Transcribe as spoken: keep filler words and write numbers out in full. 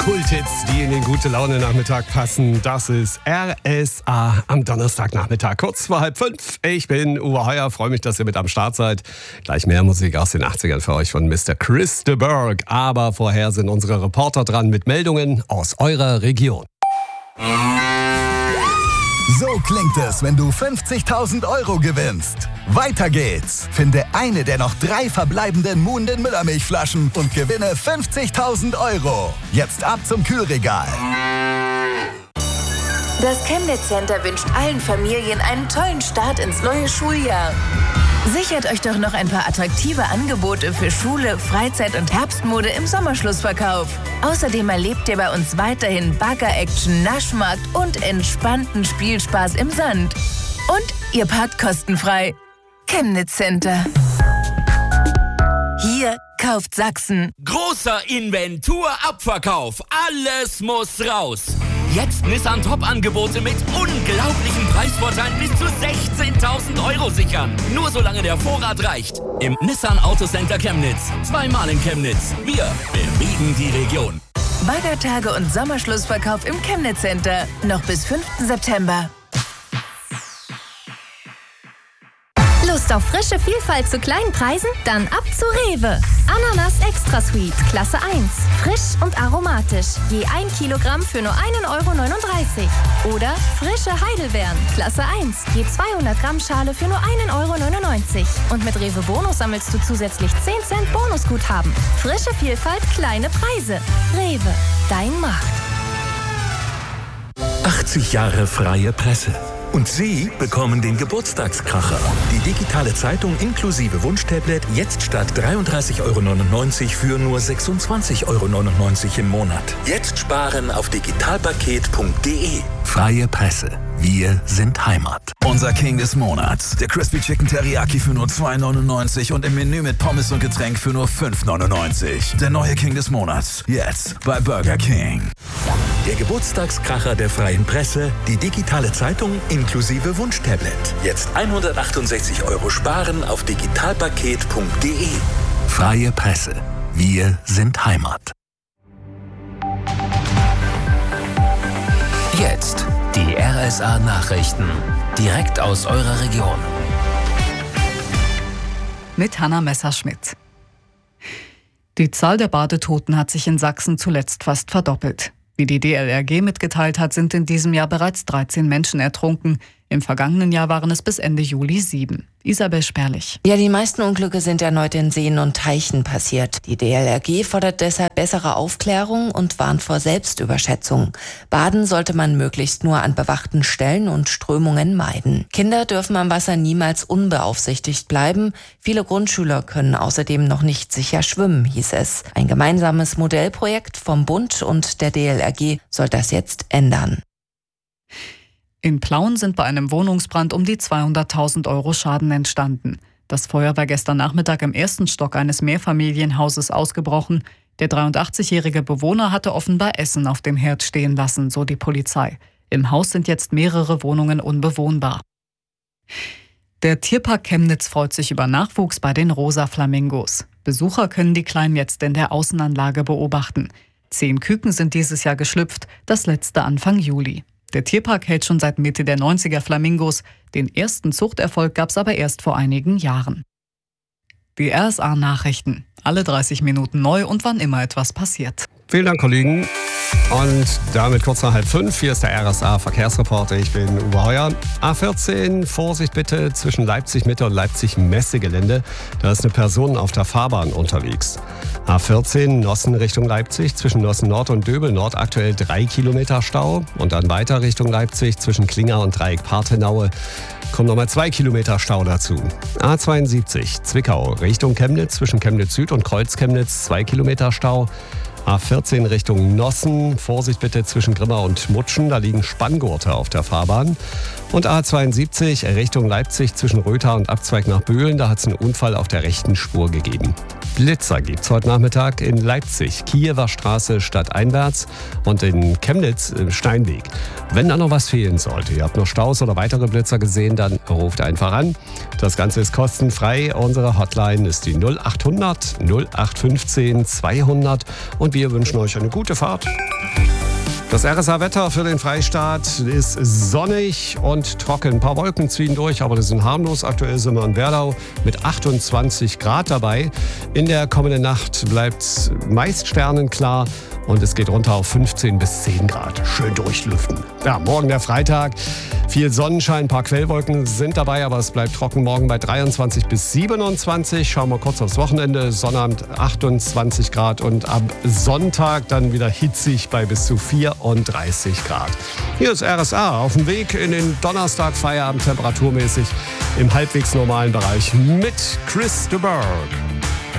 Kulthits, die in den Gute-Laune-Nachmittag passen. Das ist R S A am Donnerstagnachmittag, kurz vor halb fünf. Ich bin Uwe Heuer, freue mich, dass ihr mit am Start seid. Gleich mehr Musik aus den achtzigern für euch von Mister Chris de Burgh. Aber vorher sind unsere Reporter dran mit Meldungen aus eurer Region. So klingt es, wenn du fünfzigtausend Euro gewinnst. Weiter geht's. Finde eine der noch drei verbleibenden Muhnden Müllermilchflaschen und gewinne fünfzigtausend Euro. Jetzt ab zum Kühlregal. Das Chemnitz Center wünscht allen Familien einen tollen Start ins neue Schuljahr. Sichert euch doch noch ein paar attraktive Angebote für Schule, Freizeit und Herbstmode im Sommerschlussverkauf. Außerdem erlebt ihr bei uns weiterhin Bagger-Action, Naschmarkt und entspannten Spielspaß im Sand. Und ihr parkt kostenfrei. Chemnitz Center. Hier kauft Sachsen. Großer Inventur-Abverkauf. Alles muss raus. Jetzt Nissan Top-Angebote mit unglaublichen Preisvorteilen bis zu sechzehntausend Euro sichern. Nur solange der Vorrat reicht. Im Nissan Autocenter Chemnitz. Zweimal in Chemnitz. Wir bewegen die Region. Baggertage und Sommerschlussverkauf im Chemnitz Center. Noch bis fünften September. Lust auf frische Vielfalt zu kleinen Preisen? Dann ab zu Rewe. Ananas Extra Sweet, Klasse eins. Frisch und aromatisch. Je ein Kilogramm für nur einen Euro neununddreißig. Oder frische Heidelbeeren, Klasse eins. Je zweihundert Gramm Schale für nur einen Euro neunundneunzig. Und mit Rewe Bonus sammelst du zusätzlich zehn Cent Bonusguthaben. Frische Vielfalt, kleine Preise. Rewe, dein Markt. achtzig Jahre freie Presse. Und Sie bekommen den Geburtstagskracher. Die digitale Zeitung inklusive Wunschtablet jetzt statt dreiunddreißig Euro neunundneunzig für nur sechsundzwanzig Euro neunundneunzig im Monat. Jetzt sparen auf digitalpaket punkt de. Freie Presse. Wir sind Heimat. Unser King des Monats. Der Crispy Chicken Teriyaki für nur zwei neunundneunzig und im Menü mit Pommes und Getränk für nur fünf neunundneunzig. Der neue King des Monats. Jetzt bei Burger King. Der Geburtstagskracher der freien Presse. Die digitale Zeitung inklusive Wunschtablet. Jetzt hundertachtundsechzig Euro sparen auf digitalpaket punkt de. Freie Presse. Wir sind Heimat. Jetzt die R S A-Nachrichten. Direkt aus eurer Region. Mit Hanna Messerschmidt. Die Zahl der Badetoten hat sich in Sachsen zuletzt fast verdoppelt. Wie die D L R G mitgeteilt hat, sind in diesem Jahr bereits dreizehn Menschen ertrunken. Im vergangenen Jahr waren es bis Ende Juli sieben. Isabel Sperlich. Ja, die meisten Unglücke sind erneut in Seen und Teichen passiert. Die D L R G fordert deshalb bessere Aufklärung und warnt vor Selbstüberschätzung. Baden sollte man möglichst nur an bewachten Stellen und Strömungen meiden. Kinder dürfen am Wasser niemals unbeaufsichtigt bleiben. Viele Grundschüler können außerdem noch nicht sicher schwimmen, hieß es. Ein gemeinsames Modellprojekt vom Bund und der D L R G soll das jetzt ändern. In Plauen sind bei einem Wohnungsbrand um die zweihunderttausend Euro Schaden entstanden. Das Feuer war gestern Nachmittag im ersten Stock eines Mehrfamilienhauses ausgebrochen. Der dreiundachtzigjährige Bewohner hatte offenbar Essen auf dem Herd stehen lassen, so die Polizei. Im Haus sind jetzt mehrere Wohnungen unbewohnbar. Der Tierpark Chemnitz freut sich über Nachwuchs bei den Rosa Flamingos. Besucher können die Kleinen jetzt in der Außenanlage beobachten. Zehn Küken sind dieses Jahr geschlüpft, das letzte Anfang Juli. Der Tierpark hält schon seit Mitte der neunziger Flamingos. Den ersten Zuchterfolg gab es aber erst vor einigen Jahren. Die R S A-Nachrichten. Alle dreißig Minuten neu und wann immer etwas passiert. Vielen Dank, Kollegen. Und damit kurz nach halb fünf. Hier ist der R S A-Verkehrsreporter. Ich bin Uwe Heuer. A vierzehn, Vorsicht bitte zwischen Leipzig-Mitte und Leipzig-Messegelände. Da ist eine Person auf der Fahrbahn unterwegs. A vierzehn, Nossen Richtung Leipzig. Zwischen Nossen Nord und Döbel Nord aktuell drei Kilometer Stau. Und dann weiter Richtung Leipzig zwischen Klinger und Dreieck Parthenaue. Kommen nochmal zwei Kilometer Stau dazu. A zweiundsiebzig, Zwickau Richtung Chemnitz. Zwischen Chemnitz Süd und Kreuz Chemnitz zwei Kilometer Stau. A vierzehn Richtung Nossen, Vorsicht bitte zwischen Grimma und Mutschen, da liegen Spanngurte auf der Fahrbahn. Und A zweiundsiebzig Richtung Leipzig zwischen Rötha und Abzweig nach Böhlen, da hat es einen Unfall auf der rechten Spur gegeben. Blitzer gibt es heute Nachmittag in Leipzig, Kiewer Straße stadteinwärts und in Chemnitz im Steinweg. Wenn da noch was fehlen sollte, ihr habt noch Staus oder weitere Blitzer gesehen, dann ruft einfach an. Das Ganze ist kostenfrei. Unsere Hotline ist die null acht hundert null acht fünfzehn zweihundert und wir wünschen euch eine gute Fahrt. Das R S A-Wetter für den Freistaat ist sonnig und trocken. Ein paar Wolken ziehen durch, aber das sind harmlos. Aktuell sind wir in Werdau mit achtundzwanzig Grad dabei. In der kommenden Nacht bleibt es meist sternenklar und es geht runter auf fünfzehn bis zehn Grad. Schön durchlüften. Ja, morgen der Freitag. Viel Sonnenschein, ein paar Quellwolken sind dabei, aber es bleibt trocken morgen bei dreiundzwanzig bis siebenundzwanzig. Schauen wir kurz aufs Wochenende. Sonnabend achtundzwanzig Grad und am Sonntag dann wieder hitzig bei bis zu vierunddreißig Grad. Hier ist R S A auf dem Weg in den Donnerstag, Feierabend temperaturmäßig im halbwegs normalen Bereich mit Chris de Burgh.